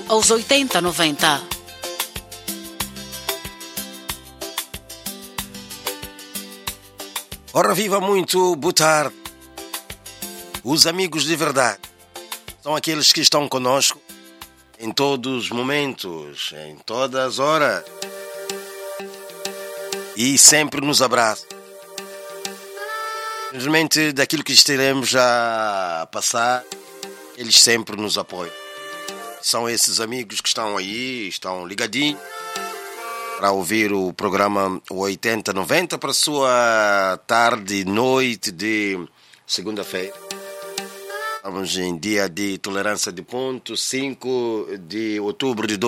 aos 80-90. Ora viva, muito boa tarde. Os amigos de verdade são aqueles que estão conosco em todos os momentos, em todas as horas e sempre nos abraçam. Simplesmente daquilo que estaremos a passar, eles sempre nos apoiam. São esses amigos que estão aí, estão ligadinhos para ouvir o programa 80-90 para a sua tarde e noite de segunda-feira. Estamos em dia de tolerância de ponto, 5 de outubro de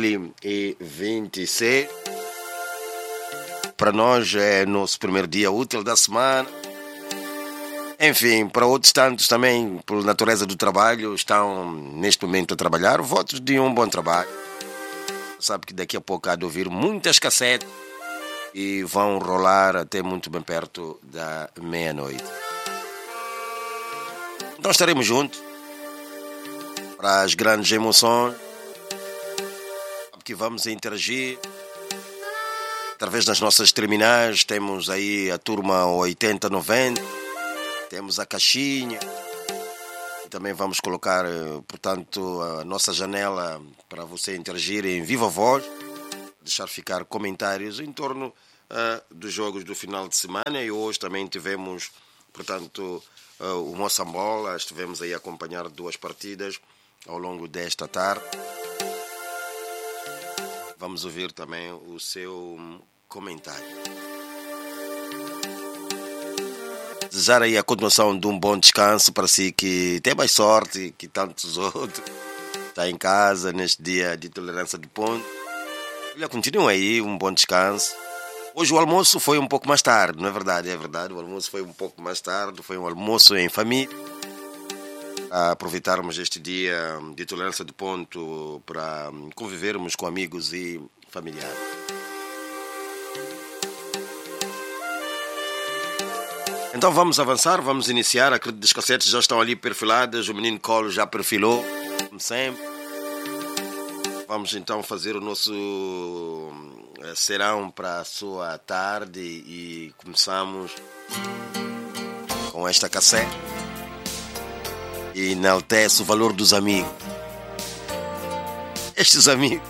2026. Para nós é nosso primeiro dia útil da semana. Enfim, para outros tantos também, por natureza do trabalho, estão neste momento a trabalhar. Votos de um bom trabalho. Sabe que daqui a pouco há de ouvir muitas cassetes e vão rolar até muito bem perto da meia-noite. Então estaremos juntos para as grandes emoções, que vamos interagir através das nossas terminais. Temos aí a turma 80-90, temos a caixinha e também vamos colocar, portanto, a nossa janela para você interagir em viva voz, deixar ficar comentários em torno dos jogos do final de semana. E hoje também tivemos, portanto, o Moçambola. Estivemos aí a acompanhar 2 partidas ao longo desta tarde. Vamos ouvir também o seu comentário. Desejar aí a continuação de um bom descanso para si que tem mais sorte que tantos outros. Está em casa neste dia de tolerância de ponto. Olha, continuem aí, um bom descanso. Hoje o almoço foi um pouco mais tarde, não é verdade? É verdade, o almoço foi um pouco mais tarde, foi um almoço em família. Aproveitarmos este dia de tolerância de ponto para convivermos com amigos e familiares. Então vamos avançar, vamos iniciar. Acredito que as cassetes já estão ali perfiladas, o menino Colo já perfilou, como sempre. Vamos então fazer o nosso serão para a sua tarde e começamos com esta cassete. E enaltece o valor dos amigos. Estes amigos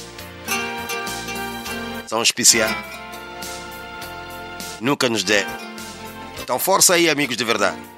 são especiais. Nunca nos deram. Então força aí, amigos de verdade.